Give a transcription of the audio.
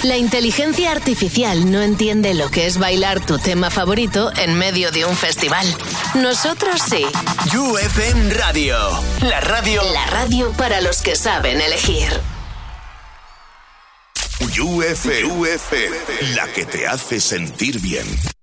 La inteligencia artificial no entiende lo que es bailar tu tema favorito en medio de un festival. Nosotros sí. You FM Radio. La radio para los que saben elegir. You FM, la que te hace sentir bien.